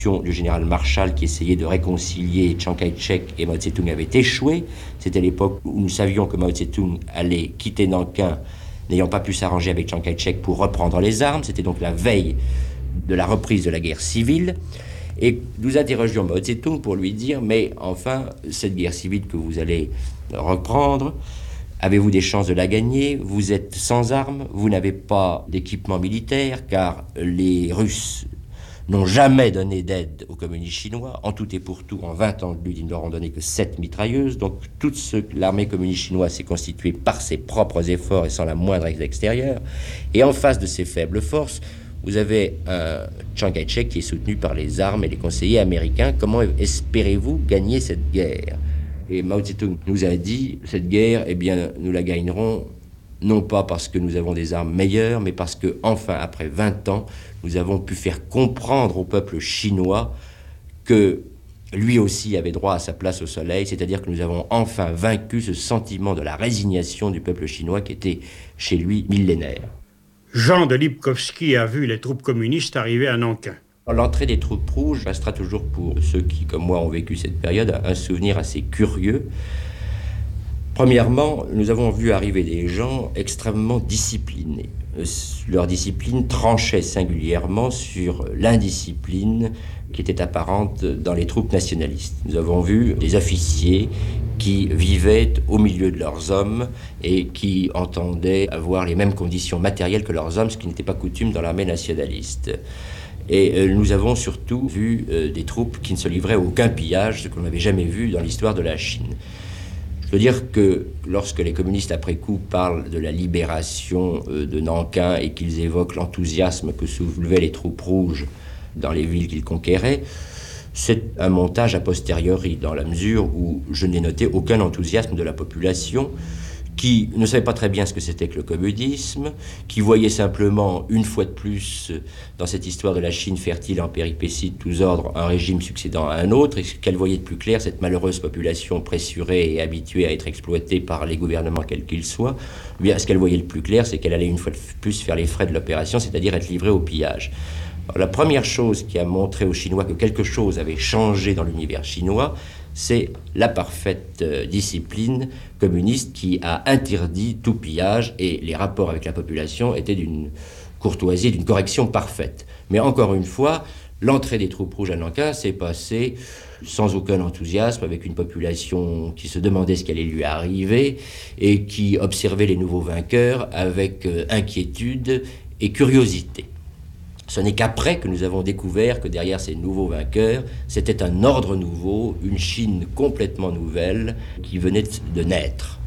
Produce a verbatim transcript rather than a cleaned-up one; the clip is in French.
du général Marshall qui essayait de réconcilier Chiang Kai-shek et Mao Tse-tung avait échoué. C'était l'époque où nous savions que Mao Tse-tung allait quitter Nankin, n'ayant pas pu s'arranger avec Chiang Kai-shek pour reprendre les armes. C'était donc la veille de la reprise de la guerre civile. Et nous interrogions Mao Tse-tung pour lui dire « Mais enfin, cette guerre civile que vous allez reprendre, avez-vous des chances de la gagner? Vous êtes sans armes, vous n'avez pas d'équipement militaire, car les Russes n'ont jamais donné d'aide aux communistes chinois. En tout et pour tout, en vingt ans de lutte, ils ne leur ont donné que sept mitrailleuses. Donc toute ce, l'armée communiste chinoise s'est constituée par ses propres efforts et sans la moindre aide extérieure. Et en face de ces faibles forces, vous avez un Chiang Kai-shek qui est soutenu par les armes et les conseillers américains. Comment espérez-vous gagner cette guerre? Et Mao Tse-tung nous a dit, cette guerre, eh bien, nous la gagnerons non pas parce que nous avons des armes meilleures, mais parce que, enfin, après vingt ans, nous avons pu faire comprendre au peuple chinois que lui aussi avait droit à sa place au soleil, c'est-à-dire que nous avons enfin vaincu ce sentiment de la résignation du peuple chinois qui était chez lui millénaire. Jean de Lipkowski a vu les troupes communistes arriver à Nankin. L'entrée des troupes rouges restera toujours pour ceux qui, comme moi, ont vécu cette période, un souvenir assez curieux. Premièrement, nous avons vu arriver des gens extrêmement disciplinés. Leur discipline tranchait singulièrement sur l'indiscipline qui était apparente dans les troupes nationalistes. Nous avons vu des officiers qui vivaient au milieu de leurs hommes et qui entendaient avoir les mêmes conditions matérielles que leurs hommes, ce qui n'était pas coutume dans l'armée nationaliste. Et euh, nous avons surtout vu euh, des troupes qui ne se livraient à aucun pillage, ce qu'on n'avait jamais vu dans l'histoire de la Chine. Je veux dire que lorsque les communistes après coup parlent de la libération euh, de Nankin et qu'ils évoquent l'enthousiasme que soulevaient les troupes rouges dans les villes qu'ils conquéraient, c'est un montage a posteriori, dans la mesure où je n'ai noté aucun enthousiasme de la population qui ne savait pas très bien ce que c'était que le communisme, qui voyait simplement, une fois de plus, dans cette histoire de la Chine fertile en péripéties de tous ordres, un régime succédant à un autre, et ce qu'elle voyait de plus clair, cette malheureuse population pressurée et habituée à être exploitée par les gouvernements quels qu'ils soient, eh bien, ce qu'elle voyait le plus clair, c'est qu'elle allait une fois de plus faire les frais de l'opération, c'est-à-dire être livrée au pillage. Alors, la première chose qui a montré aux Chinois que quelque chose avait changé dans l'univers chinois, c'est la parfaite euh, discipline communiste qui a interdit tout pillage, et les rapports avec la population étaient d'une courtoisie, d'une correction parfaite. Mais encore une fois, l'entrée des troupes rouges à Nankin s'est passée sans aucun enthousiasme, avec une population qui se demandait ce qui allait lui arriver et qui observait les nouveaux vainqueurs avec euh, inquiétude et curiosité. Ce n'est qu'après que nous avons découvert que derrière ces nouveaux vainqueurs, c'était un ordre nouveau, une Chine complètement nouvelle qui venait de naître.